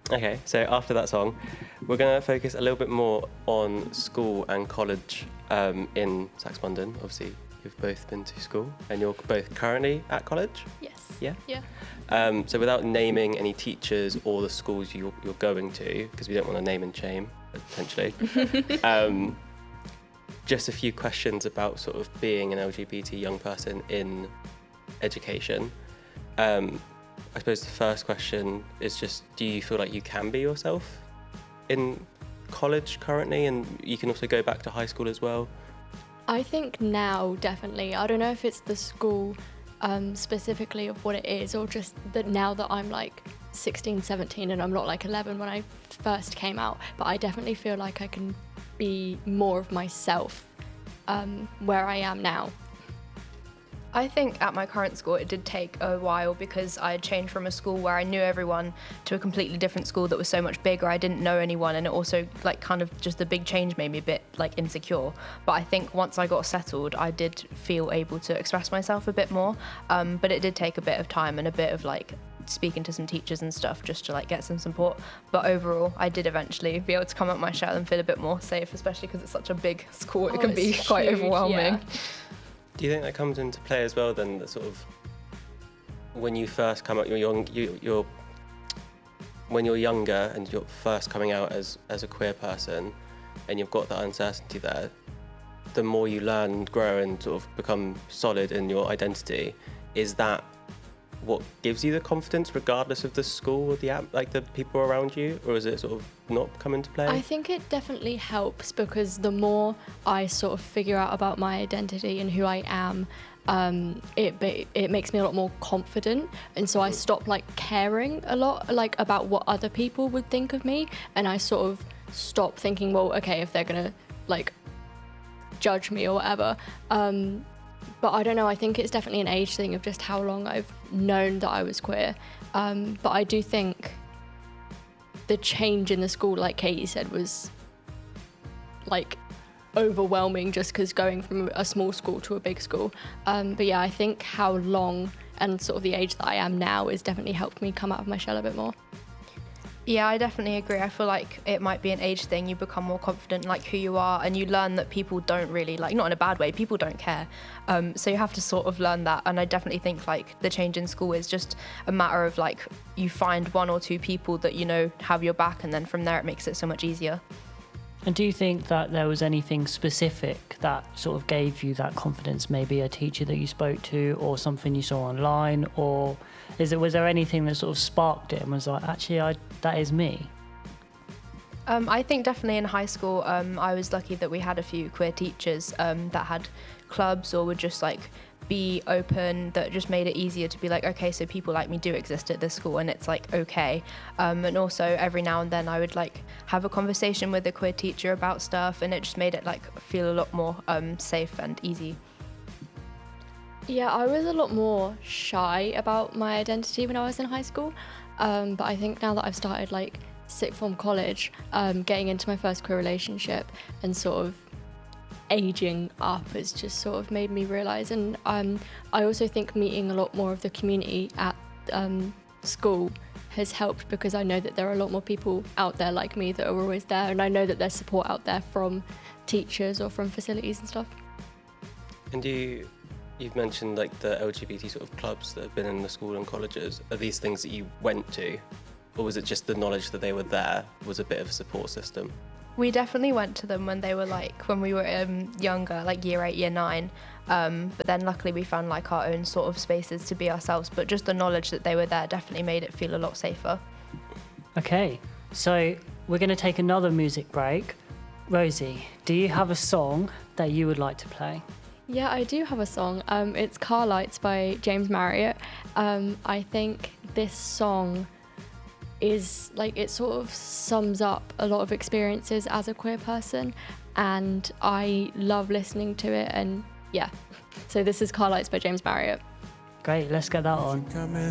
Okay, so after that song, we're going to focus a little bit more on school and college in Saxe London. Obviously, you've both been to school and you're both currently at college? Yes. Yeah? Yeah. So without naming any teachers or the schools you're going to, because we don't want to name and shame, potentially, just a few questions about sort of being an LGBT young person in education. I suppose the first question is just, do you feel like you can be yourself in college currently, and you can also go back to high school as well? I think now, definitely. I don't know if it's the school specifically of what it is, or just that now that I'm like 16, 17 and I'm not like 11 when I first came out, but I definitely feel like I can be more of myself where I am now. I think at my current school it did take a while because I had changed from a school where I knew everyone to a completely different school that was so much bigger. I didn't know anyone, and it also like kind of just the big change made me a bit like insecure. But I think once I got settled, I did feel able to express myself a bit more. But it did take a bit of time and a bit of like speaking to some teachers and stuff just to like get some support. But overall, I did eventually be able to come out my shell and feel a bit more safe, especially because it's such a big school. It can be quite huge, overwhelming. yeah. Do you think that comes into play as well then, that sort of when you first come out, when you're younger and you're first coming out as a queer person and you've got that uncertainty there, the more you learn and grow and sort of become solid in your identity, is that what gives you the confidence regardless of the school or the people around you, or is it sort of not come into play? I think it definitely helps, because the more I sort of figure out about my identity and who I am, it makes me a lot more confident, and so I stop like caring a lot like about what other people would think of me, and I sort of stop thinking, well, okay, if they're gonna like judge me or whatever. But I don't know, I think it's definitely an age thing of just how long I've known that I was queer. But I do think the change in the school, like Katie said, was like overwhelming, just because going from a small school to a big school. But yeah, I think how long and sort of the age that I am now has definitely helped me come out of my shell a bit more. Yeah, I definitely agree. I feel like it might be an age thing. You become more confident, like who you are, and you learn that people don't really, like, not in a bad way, people don't care. So you have to sort of learn that. And I definitely think like the change in school is just a matter of like, you find one or two people that you know have your back, and then from there it makes it so much easier. And do you think that there was anything specific that sort of gave you that confidence? Maybe a teacher that you spoke to, or something you saw online, or was there anything that sort of sparked it and was like, actually, that is me? I think definitely in high school, I was lucky that we had a few queer teachers that had clubs or would just like be open, that just made it easier to be like, okay, so people like me do exist at this school, and it's like okay. And also every now and then I would like have a conversation with a queer teacher about stuff, and it just made it like feel a lot more safe and easy. Yeah, I was a lot more shy about my identity when I was in high school, but I think now that I've started like sixth form college, getting into my first queer relationship and sort of aging up has just sort of made me realise, and I also think meeting a lot more of the community at school has helped, because I know that there are a lot more people out there like me that are always there, and I know that there's support out there from teachers or from facilities and stuff. And you've mentioned like the LGBT sort of clubs that have been in the school and colleges. Are these things that you went to, or was it just the knowledge that they were there was a bit of a support system? We definitely went to them when we were younger, like year 8, year 9. But then luckily we found like our own sort of spaces to be ourselves. But just the knowledge that they were there definitely made it feel a lot safer. Okay, so we're going to take another music break. Rosie, do you have a song that you would like to play? Yeah, I do have a song. It's Car Lights by James Marriott. I think this song is like, it sort of sums up a lot of experiences as a queer person, and I love listening to it. And yeah, so this is Car Lights by James Marriott. Great, let's get that on.